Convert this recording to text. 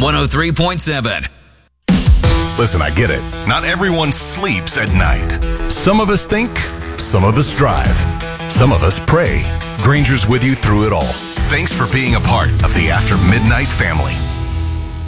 103.7. Listen, I get it. Not everyone sleeps at night. Some of us think, some of us drive, some of us pray. Granger's with you through it all. Thanks for being a part of the After Midnight family.